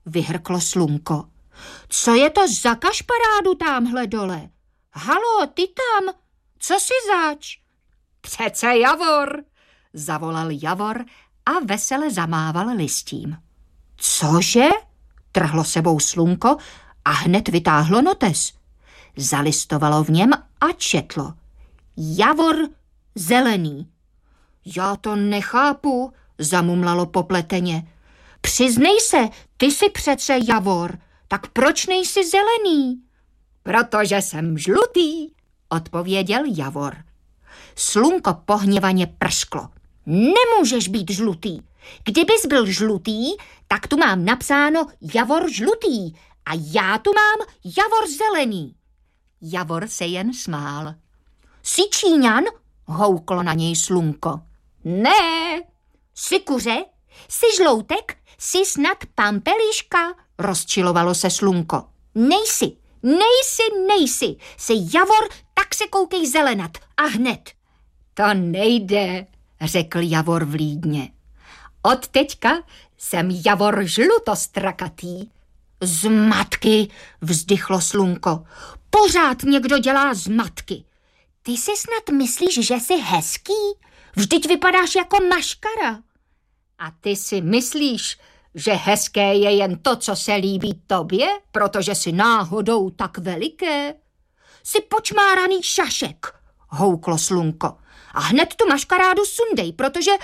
vyhrklo Slunko. Co je to za kašparádu támhle dole? Halo, ty tam, co si zač? Přece Javor, zavolal Javor a vesele zamával listím. Cože? Trhlo sebou Slunko a hned vytáhlo notes. Zalistovalo v něm a četlo. Javor zelený. Já to nechápu, zamumlalo popleteně. Přiznej se, ty jsi přece Javor, tak proč nejsi zelený? Protože jsem žlutý, odpověděl Javor. Slunko pohněvaně prsklo. Nemůžeš být žlutý. Kdybys byl žlutý, tak tu mám napsáno Javor žlutý a já tu mám Javor zelený. Javor se jen smál. Jsi Číňan? Houklo na něj Slunko. Ne. Jsi kuře? Jsi žloutek? Jsi snad pampeliška? Rozčilovalo se Slunko. Nejsi. Jsi Javor, tak se koukej zelenat a hned. To nejde, řekl Javor vlídně. Od teďka jsem Javor žlutostrakatý. Zmatky, vzdychlo Slunko. Pořád někdo dělá zmatky. Ty si snad myslíš, že jsi hezký? Vždyť vypadáš jako maškara. A ty si myslíš, že hezké je jen to, co se líbí tobě, protože jsi náhodou tak veliké? Jsi počmáraný šašek, houklo Slunko. A hned tu maškarádu sundej,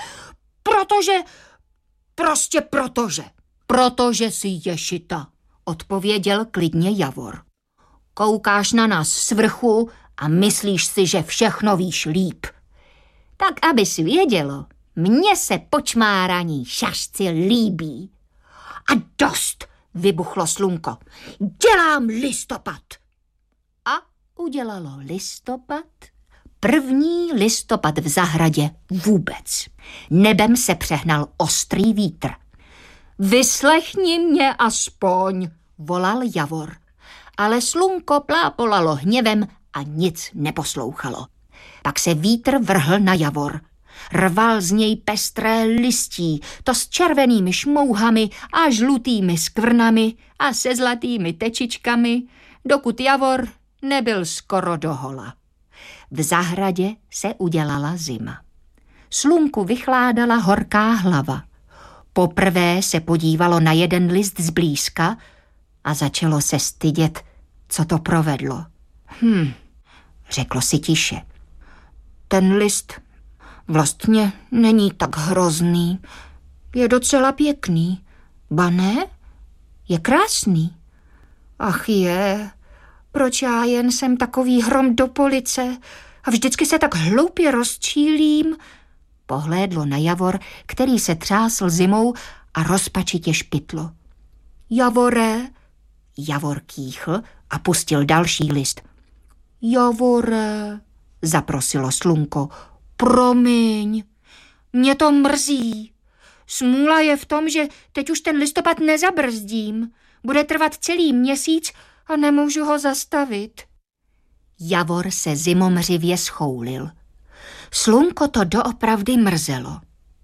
protože jsi ješita, odpověděl klidně Javor. Koukáš na nás z vrchu a myslíš si, že všechno víš líp. Tak abys vědělo, mně se počmáraní šašci líbí. A dost, vybuchlo Slunko. Dělám listopad. A udělalo listopad. První listopad v zahradě vůbec. Nebem se přehnal ostrý vítr. Vyslechni mě aspoň, volal Javor. Ale Slunko plápolalo hněvem a nic neposlouchalo. Pak se vítr vrhl na Javor. Rval z něj pestré listí, to s červenými šmouhami a žlutými skvrnami a se zlatými tečičkami, dokud Javor nebyl skoro dohola. V zahradě se udělala zima. Slunku vychládala horká hlava. Poprvé se podívalo na jeden list zblízka a začalo se stydět, co to provedlo. Řeklo si tiše. Ten list vlastně není tak hrozný. Je docela pěkný. Ba ne? Je krásný. Ach je, proč já jen jsem takový hrom do police a vždycky se tak hloupě rozčílím? Pohlédlo na Javor, který se třásl zimou a rozpačitě špitlo. Javore, Javor kýchl a pustil další list. Javore, zaprosilo Slunko, promiň, mě to mrzí. Smůla je v tom, že teď už ten listopad nezabrzdím. Bude trvat celý měsíc a nemůžu ho zastavit. Javor se zimomřivě schoulil. Slunko to doopravdy mrzelo.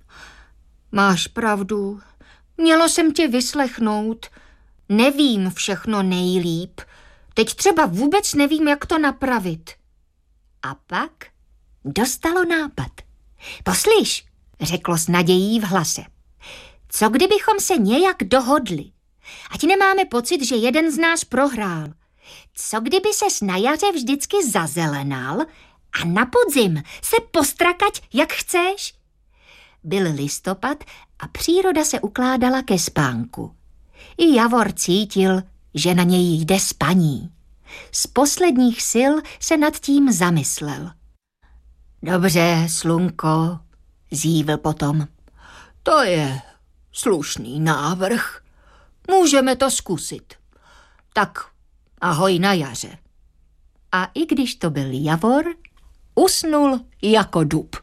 Máš pravdu, mělo jsem tě vyslechnout. Nevím všechno nejlíp. Teď třeba vůbec nevím, jak to napravit. A pak dostalo nápad. Poslyš, řeklo s nadějí v hlase. Co kdybychom se nějak dohodli? Ať nemáme pocit, že jeden z nás prohrál. Co kdyby ses na jaře vždycky zazelenal a na podzim se postrakať, jak chceš? Byl listopad a příroda se ukládala ke spánku. I Javor cítil, že na něj jde spaní. Z posledních sil se nad tím zamyslel. Dobře, Slunko, zívil potom. To je slušný návrh. Můžeme to zkusit. Tak ahoj na jaře. A i když to byl Javor, usnul jako dub.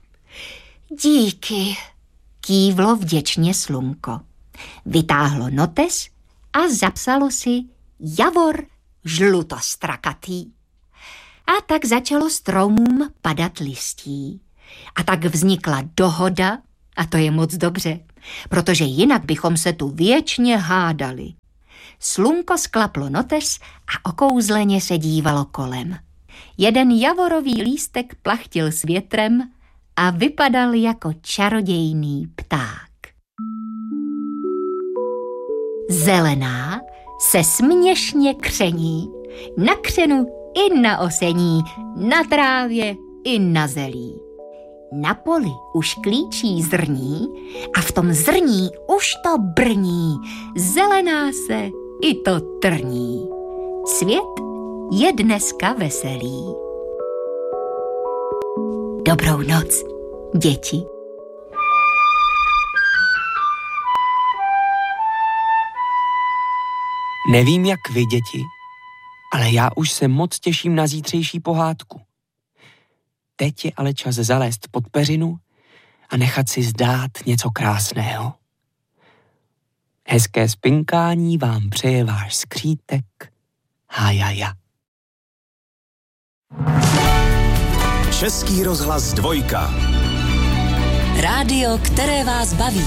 Díky, kývlo vděčně Slunko. Vytáhlo notes a zapsalo si Javor žlutostrakatý. A tak začalo stromům padat listí. A tak vznikla dohoda, a to je moc dobře, protože jinak bychom se tu věčně hádali. Slunko sklaplo notes a okouzleně se dívalo kolem. Jeden javorový lístek plachtil s větrem a vypadal jako čarodějný pták. Zelená se směšně kření, na křenu i na osení, na trávě i na zelí. Na poli už klíčí zrní a v tom zrní už to brní, zelená se i to trní. Svět je dneska veselý. Dobrou noc, děti. Nevím, jak vy, děti, ale já už se moc těším na zítřejší pohádku. Teď je ale čas zalézt pod peřinu a nechat si zdát něco krásného. Hezké spinkání vám přeje váš skřítek Hájaja. Český rozhlas 2. Rádio, které vás baví.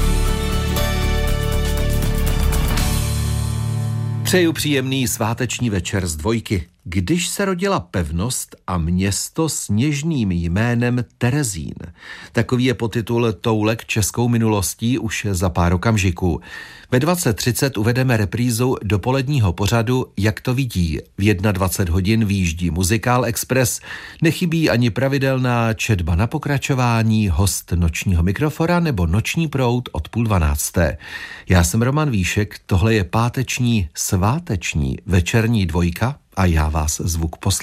Přeju příjemný sváteční večer z 2. Když se rodila pevnost a město s něžným jménem Terezín. Takový je podtitul toulek českou minulostí už za pár okamžiků. Ve 20:30 uvedeme reprízu dopoledního pořadu Jak to vidí. V 21 hodin výjíždí Muzikál Express. Nechybí ani pravidelná četba na pokračování, host nočního mikrofona nebo noční proud od 11:30. Já jsem Roman Víšek, tohle je páteční sváteční večerní 2 a já vás zvu k poslechu.